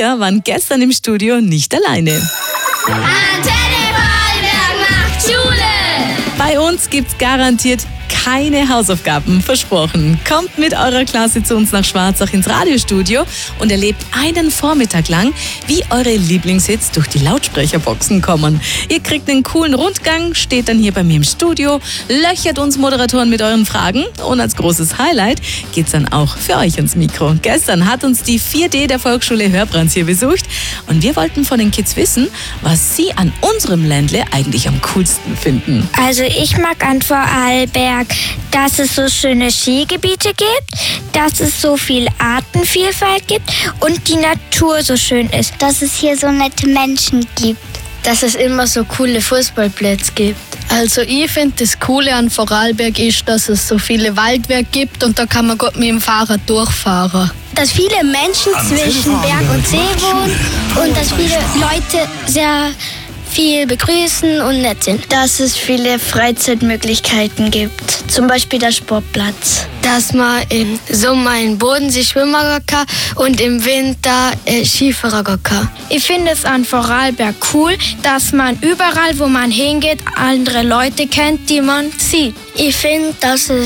wir waren gestern im Studio nicht alleine. Antenne Vorarlberg macht Schule! Bei uns gibt's garantiert keine Hausaufgaben, versprochen. Kommt mit eurer Klasse zu uns nach Schwarzach ins Radiostudio und erlebt einen Vormittag lang, wie eure Lieblingshits durch die Lautsprecherboxen kommen. Ihr kriegt einen coolen Rundgang, steht dann hier bei mir im Studio, löchert uns Moderatoren mit euren Fragen und als großes Highlight geht's dann auch für euch ins Mikro. Gestern hat uns die 4D der Volksschule Hörbrands hier besucht und wir wollten von den Kids wissen, was sie an unserem Ländle eigentlich am coolsten finden. Also ich mag an Vorarlberg, dass es so schöne Skigebiete gibt, dass es so viel Artenvielfalt gibt und die Natur so schön ist. Dass es hier so nette Menschen gibt. Dass es immer so coole Fußballplätze gibt. Also ich finde, das Coole an Vorarlberg ist, dass es so viele Waldwerke gibt und da kann man gut mit dem Fahrrad durchfahren. Dass viele Menschen zwischen Berg und See wohnen und dass viele Leute sehr viel begrüßen und nett sind. Dass es viele Freizeitmöglichkeiten gibt, zum Beispiel der Sportplatz. Dass man im Sommer in Bodensee schwimmen kann und im Winter Skifahren kann. Ich finde es an Vorarlberg cool, dass man überall, wo man hingeht, andere Leute kennt, die man sieht. Ich finde, dass es